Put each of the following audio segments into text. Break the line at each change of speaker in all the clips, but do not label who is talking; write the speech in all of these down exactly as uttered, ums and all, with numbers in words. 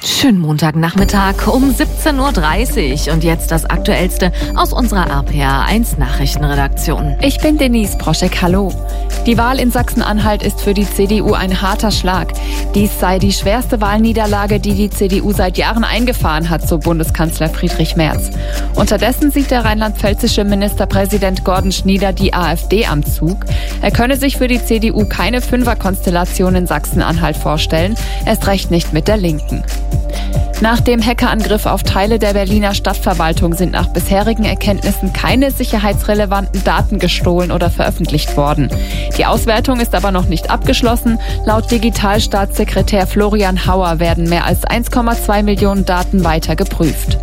Schönen Montagnachmittag um siebzehn Uhr dreißig und jetzt das Aktuellste aus unserer R P R eins Nachrichtenredaktion.
Ich bin Denise Broschek, hallo. Die Wahl in Sachsen-Anhalt ist für die C D U ein harter Schlag. Dies sei die schwerste Wahlniederlage, die die C D U seit Jahren eingefahren hat, so Bundeskanzler Friedrich Merz. Unterdessen sieht der rheinland-pfälzische Ministerpräsident Gordon Schnieder die AfD am Zug. Er könne sich für die C D U keine Fünferkonstellation in Sachsen-Anhalt vorstellen, erst recht nicht mit der Linken. Nach dem Hackerangriff auf Teile der Berliner Stadtverwaltung sind nach bisherigen Erkenntnissen keine sicherheitsrelevanten Daten gestohlen oder veröffentlicht worden. Die Auswertung ist aber noch nicht abgeschlossen. Laut Digitalstaatssekretär Florian Hauer werden mehr als eins Komma zwei Millionen Daten weiter geprüft.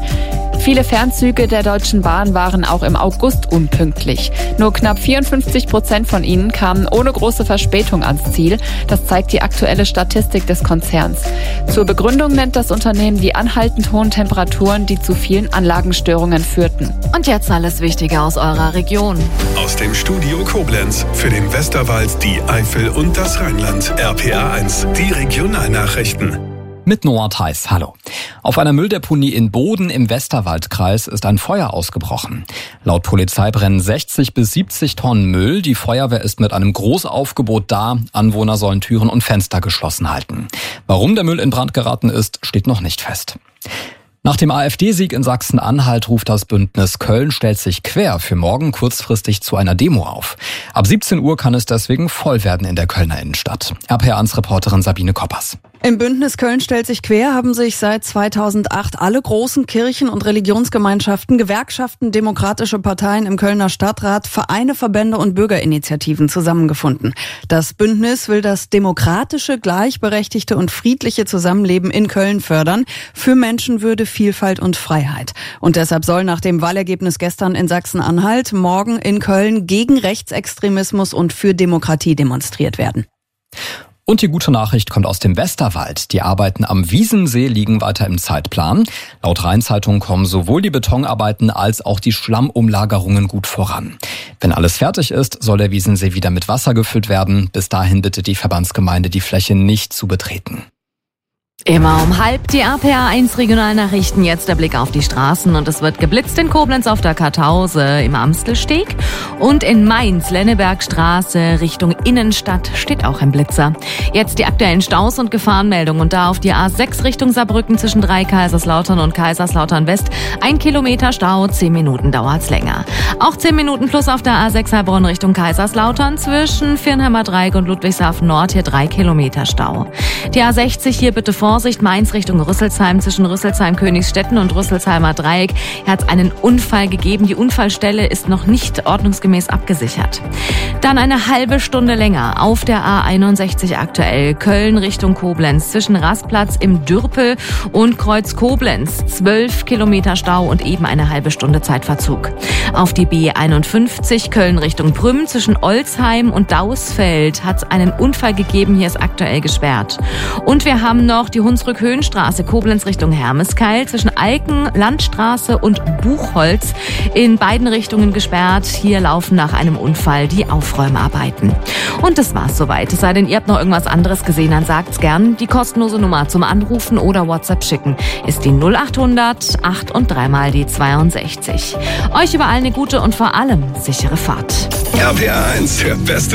Viele Fernzüge der Deutschen Bahn waren auch im August unpünktlich. Nur knapp vierundfünfzig Prozent von ihnen kamen ohne große Verspätung ans Ziel. Das zeigt die aktuelle Statistik des Konzerns. Zur Begründung nennt das Unternehmen die anhaltend hohen Temperaturen, die zu vielen Anlagenstörungen führten.
Und jetzt alles Wichtige aus eurer Region.
Aus dem Studio Koblenz für den Westerwald, die Eifel und das Rheinland. R P R eins, die Regionalnachrichten.
Mit Noah Theis, hallo. Auf einer Mülldeponie in Boden im Westerwaldkreis ist ein Feuer ausgebrochen. Laut Polizei brennen sechzig bis siebzig Tonnen Müll. Die Feuerwehr ist mit einem Großaufgebot da. Anwohner sollen Türen und Fenster geschlossen halten. Warum der Müll in Brand geraten ist, steht noch nicht fest. Nach dem AfD-Sieg in Sachsen-Anhalt ruft das Bündnis Köln stellt sich quer für morgen kurzfristig zu einer Demo auf. Ab siebzehn Uhr kann es deswegen voll werden in der Kölner Innenstadt. R P R eins Reporterin Sabine Koppers.
Im Bündnis Köln stellt sich quer haben sich seit zweitausendacht alle großen Kirchen- und Religionsgemeinschaften, Gewerkschaften, demokratische Parteien im Kölner Stadtrat, Vereine, Verbände und Bürgerinitiativen zusammengefunden. Das Bündnis will das demokratische, gleichberechtigte und friedliche Zusammenleben in Köln fördern, für Menschenwürde, Vielfalt und Freiheit. Und deshalb soll nach dem Wahlergebnis gestern in Sachsen-Anhalt morgen in Köln gegen Rechtsextremismus und für Demokratie demonstriert werden.
Und die gute Nachricht kommt aus dem Westerwald. Die Arbeiten am Wiesensee liegen weiter im Zeitplan. Laut Rheinzeitung kommen sowohl die Betonarbeiten als auch die Schlammumlagerungen gut voran. Wenn alles fertig ist, soll der Wiesensee wieder mit Wasser gefüllt werden. Bis dahin bittet die Verbandsgemeinde, die Fläche nicht zu betreten.
Immer um halb die R P R eins Regionalnachrichten. Jetzt der Blick auf die Straßen und es wird geblitzt in Koblenz auf der Kartause im Amstelsteg und in Mainz Lennebergstraße Richtung Innenstadt steht auch ein Blitzer. Jetzt die aktuellen Staus und Gefahrenmeldungen und da auf die A sechs Richtung Saarbrücken zwischen Dreikaiserslautern und Kaiserslautern West ein Kilometer Stau, zehn Minuten dauert's länger. Auch zehn Minuten plus auf der A sechs Heilbronn Richtung Kaiserslautern zwischen Viernheimer Dreieck und Ludwigshafen Nord hier drei Kilometer Stau. Die A sechzig hier bitte vor Vorsicht, Mainz Richtung Rüsselsheim zwischen Rüsselsheim, Königsstetten und Rüsselsheimer Dreieck. Hier hat es einen Unfall gegeben. Die Unfallstelle ist noch nicht ordnungsgemäß abgesichert. Dann eine halbe Stunde länger auf der A einundsechzig aktuell. Köln Richtung Koblenz zwischen Rastplatz im Dürpel und Kreuz Koblenz. Zwölf Kilometer Stau und eben eine halbe Stunde Zeitverzug. Auf die B einundfünfzig Köln Richtung Prüm zwischen Olsheim und Dausfeld hat es einen Unfall gegeben. Hier ist aktuell gesperrt. Und wir haben noch die Hunsrück-Höhenstraße, Koblenz Richtung Hermeskeil, zwischen Alken, Landstraße und Buchholz in beiden Richtungen gesperrt. Hier laufen nach einem Unfall die Aufräumarbeiten. Und das war's soweit. Es sei denn, ihr habt noch irgendwas anderes gesehen, dann sagt's gern. Die kostenlose Nummer zum Anrufen oder WhatsApp schicken ist die null achthundert acht und dreimal die zweiundsechzig. Euch überall eine gute und vor allem sichere Fahrt.
R P R eins für beste